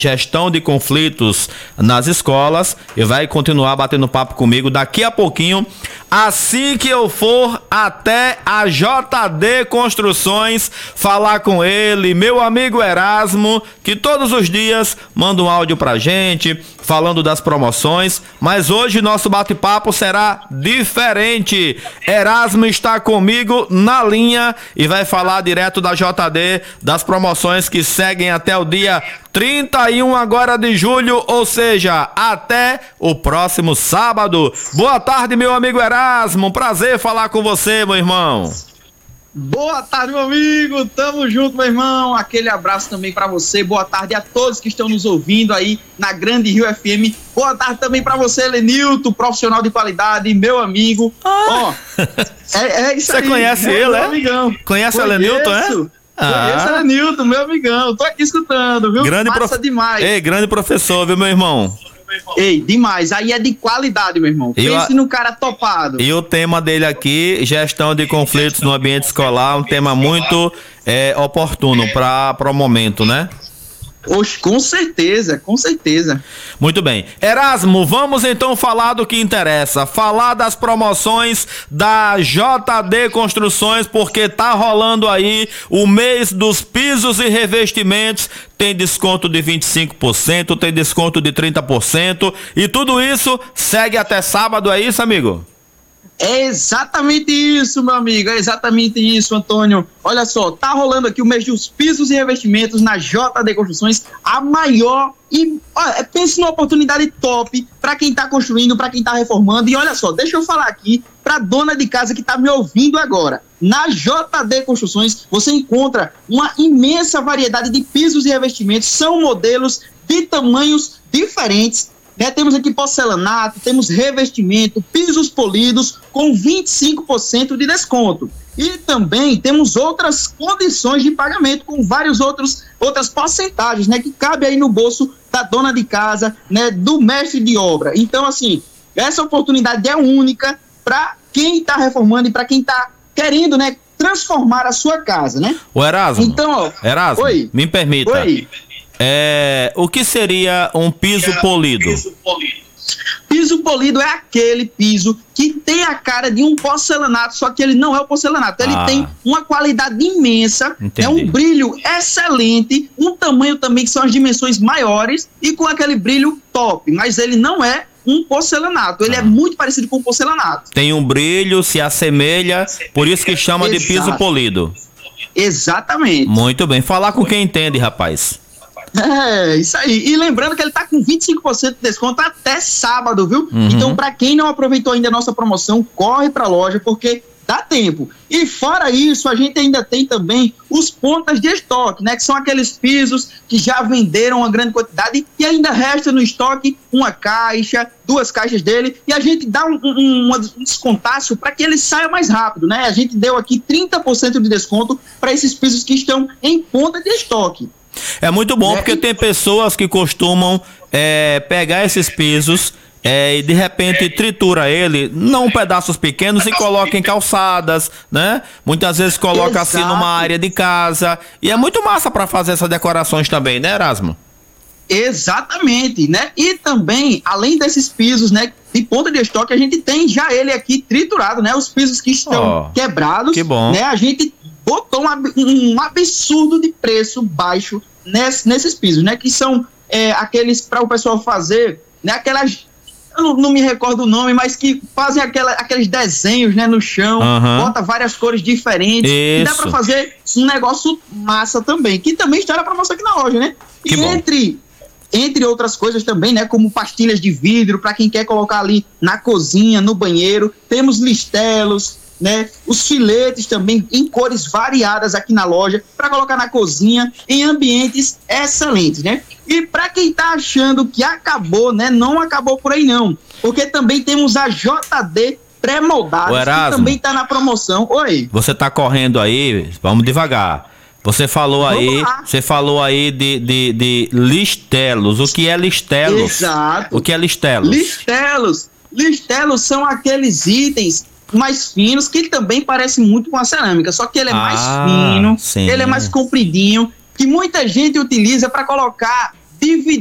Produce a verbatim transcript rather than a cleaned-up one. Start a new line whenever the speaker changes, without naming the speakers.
gestão de conflitos nas escolas e vai continuar batendo papo comigo daqui a pouquinho, assim que eu for até a J D Construções falar com ele, meu amigo Erasmo, que todos os dias manda um áudio pra gente falando das promoções, mas hoje nosso bate-papo será diferente. Erasmo está comigo na linha e vai falar direto da J D, das promoções que seguem até o dia trinta e um agora de julho, ou seja, até o próximo sábado. Boa tarde, meu amigo Erasmo, prazer falar com você, meu irmão.
Boa tarde, meu amigo, tamo junto, meu irmão, aquele abraço também pra você, boa tarde a todos que estão nos ouvindo aí na Grande Rio F M, boa tarde também pra você, Lenilton, profissional de qualidade, meu amigo. Ó, ah. é, é isso
você
aí.
Você conhece
é,
ele, é?
Amigão.
Conhece o Lenilton, é?
Ah. Esse é Nilton, meu amigão, tô aqui escutando, viu?
Grande
Massa
prof...
demais.
Ei, grande professor, viu, meu irmão?
Ei, demais, aí é de qualidade, meu irmão.
E
Pense
o...
no cara topado.
E o tema dele aqui, gestão de conflitos no ambiente escolar, um tema muito é, oportuno para o momento, né?
Oxe, com certeza, com certeza.
Muito bem. Erasmo, vamos então falar do que interessa. Falar das promoções da J D Construções, porque tá rolando aí o mês dos pisos e revestimentos. Tem desconto de vinte e cinco por cento, tem desconto de trinta por cento e tudo isso segue até sábado, é isso, amigo?
É exatamente isso, meu amigo, é exatamente isso, Antônio. Olha só, tá rolando aqui o mês dos pisos e revestimentos na J D Construções, a maior e olha, pense numa oportunidade top para quem tá construindo, para quem tá reformando. E olha só, deixa eu falar aqui pra dona de casa que tá me ouvindo agora. Na J D Construções você encontra uma imensa variedade de pisos e revestimentos, são modelos de tamanhos diferentes. É, temos aqui porcelanato, temos revestimento, pisos polidos com vinte e cinco por cento de desconto. E também temos outras condições de pagamento com vários outros outras porcentagens, né, que cabe aí no bolso da dona de casa, né, do mestre de obra. Então, assim, essa oportunidade é única para quem está reformando e para quem está querendo, né, transformar a sua casa, né?
O Erasmo,
então, ó,
Erasmo,
oi,
me permita.
Oi.
É, o que seria um piso polido?
Piso polido. Piso polido é aquele piso que tem a cara de um porcelanato, só que ele não é o porcelanato. Ele ah. tem uma qualidade imensa, é um brilho excelente, um tamanho também que são as dimensões maiores e com aquele brilho top, mas ele não é um porcelanato, ele ah. é muito parecido com o porcelanato.
Tem um brilho, se assemelha, por isso que chama Exato. de piso polido.
Exatamente.
Muito bem, falar com quem entende, rapaz.
É, isso aí. E lembrando que ele tá com vinte e cinco por cento de desconto até sábado, viu? Uhum. Então, para quem não aproveitou ainda a nossa promoção, corre pra loja, porque dá tempo. E fora isso, a gente ainda tem também os pontas de estoque, né? Que são aqueles pisos que já venderam uma grande quantidade e ainda resta no estoque uma caixa, duas caixas dele, e a gente dá um, um, um descontaço para que ele saia mais rápido, né? A gente deu aqui trinta por cento de desconto para esses pisos que estão em ponta de estoque.
É muito bom, porque tem pessoas que costumam é, pegar esses pisos é, e de repente tritura ele, não pedaços pequenos, e coloca em calçadas, né? Muitas vezes coloca Exato. assim numa área de casa. E é muito massa para fazer essas decorações também, né, Erasmo?
Exatamente, né? E também, além desses pisos, né, de ponta de estoque, a gente tem já ele aqui triturado, né? Os pisos que estão oh, quebrados,
que bom.
né? A gente botou um, um absurdo de preço baixo ness, nesses pisos, né? Que são é, aqueles para o pessoal fazer, né? Aquelas, eu não, não me recordo o nome, mas que fazem aquela, aqueles desenhos, né? No chão, uhum. bota várias cores diferentes. Isso. E dá para fazer um negócio massa também, que também está na promoção aqui na loja, né?
Que
e
bom.
entre Entre outras coisas também, né? Como pastilhas de vidro, para quem quer colocar ali na cozinha, no banheiro. Temos listelos, né? Os filetes também em cores variadas aqui na loja, para colocar na cozinha, em ambientes excelentes, né? E para quem tá achando que acabou, né? Não acabou por aí não, porque também temos a J D pré-moldadas, que também tá na promoção. Oi.
Você tá correndo aí, vamos devagar. Você falou aí, você falou aí de, de, de listelos. O que é listelos?
Exato.
O que é listelos?
Listelos. Listelos são aqueles itens mais finos que também parecem muito com a cerâmica, só que ele é ah, mais fino, sim. ele é mais compridinho, que muita gente utiliza para colocar dividir